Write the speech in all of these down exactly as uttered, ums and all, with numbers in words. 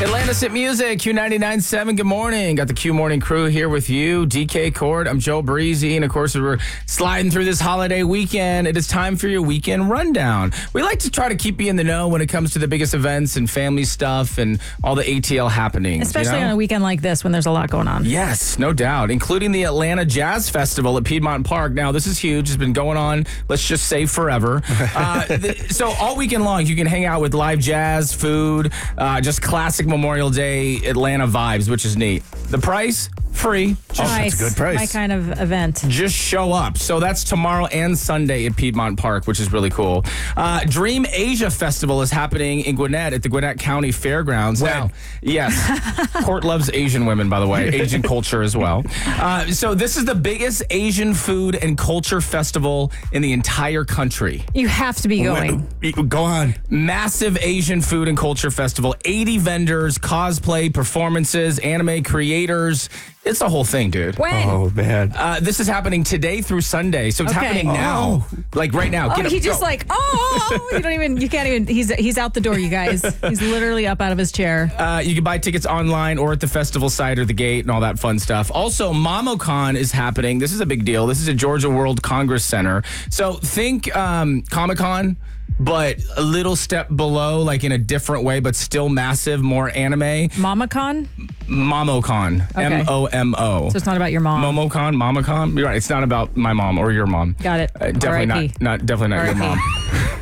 Atlantis at Music, Q ninety-nine point seven. Good morning. Got the Q Morning crew here with you. D K Cord, I'm Joe Breezy. And of course, we're sliding through this holiday weekend. It is time for your weekend rundown. We like to try to keep you in the know when it comes to the biggest events and family stuff and all the A T L happenings. Especially you know? on a weekend like this when there's a lot going on. Yes, no doubt, including the Atlanta Jazz Festival at Piedmont Park. Now, this is huge. It's been going on, let's just say, forever. uh, th- so all weekend long, you can hang out with live jazz, food, uh, just classic Memorial Day Atlanta vibes, which is neat. The price? Free. Nice. That's a good price. My kind of event. Just show up. So that's tomorrow and Sunday at Piedmont Park, which is really cool. Uh, Dream Asia Festival is happening in Gwinnett at the Gwinnett County Fairgrounds. Wow. And- yes. Court loves Asian women, by the way. Asian culture as well. Uh, so this is the biggest Asian food and culture festival in the entire country. You have to be going. Go on. Massive Asian food and culture festival. eighty vendors, cosplay, performances, anime creators. It's the whole thing, dude. When? Oh, man. Uh, this is happening today through Sunday, so it's Okay. happening now, like right now. Oh, Get he up, just go. like, oh, you don't even, you can't even, he's he's out the door, you guys. He's literally up out of his chair. Uh, you can buy tickets online or at the festival site or the gate and all that fun stuff. Also, MomoCon is happening. This is a big deal. This is at Georgia World Congress Center. So think um, Comic-Con, but a little step below, like in a different way, but still massive, more anime. MamaCon? MomoCon. Okay. M O M O. So it's not about your mom. MomoCon, MamaCon. You're right. It's not about my mom or your mom. Got it. Uh, definitely R I P. not. Not definitely not your R I P.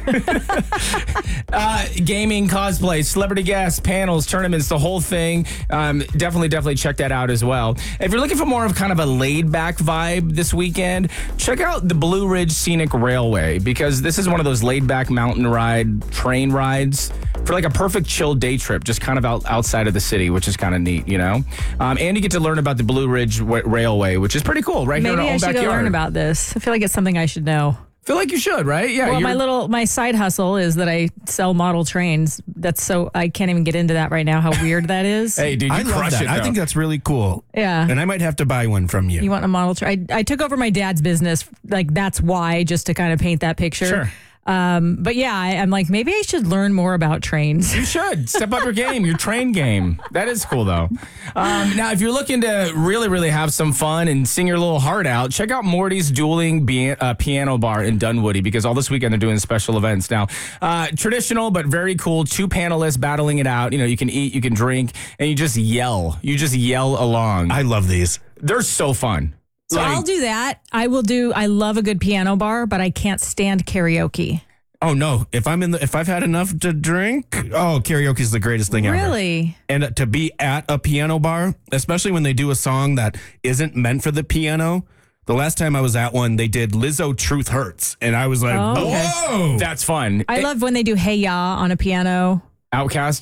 mom. uh, gaming, cosplay, celebrity guests, panels, tournaments, the whole thing. Um, definitely, definitely check that out as well. If you're looking for more of kind of a laid-back vibe this weekend, check out the Blue Ridge Scenic Railway, because this is one of those laid-back mountain ride train rides for like a perfect chill day trip, just kind of out, outside of the city, which is kind of neat, you know? Um, and you get to learn about the Blue Ridge w- Railway, which is pretty cool, right Maybe here in our I own should backyard. go learn about this. I feel like it's something I should know. Feel like you should, right? Yeah. Well, you're- my little, my side hustle is that I sell model trains. That's so, I can't even get into that right now, how weird that is. Hey, dude, you I love crush that. it, I though. think that's really cool. Yeah. And I might have to buy one from you. You want a model train? I, I took over my dad's business. Like, that's why, just to kind of paint that picture. Sure. Um, but yeah, I, I'm like, maybe I should learn more about trains. You should step up your game, your train game. That is cool, though. Um, now, if you're looking to really, really have some fun and sing your little heart out, check out Morty's Dueling Be- uh, Piano Bar in Dunwoody, because all this weekend they're doing special events. Now, uh, traditional but very cool. Two panelists battling it out. You know, you can eat, you can drink, and you just yell. You just yell along. I love these. They're so fun. So Like- I'll do that. I will do, I love a good piano bar, but I can't stand karaoke. Oh no! If I'm in the, if I've had enough to drink, oh, karaoke is the greatest thing ever. Really? And to be at a piano bar, especially when they do a song that isn't meant for the piano. The last time I was at one, they did Lizzo "Truth Hurts," and I was like, Oh, okay. "Whoa!" That's fun. I love when they do Hey Ya on a piano. Outcast.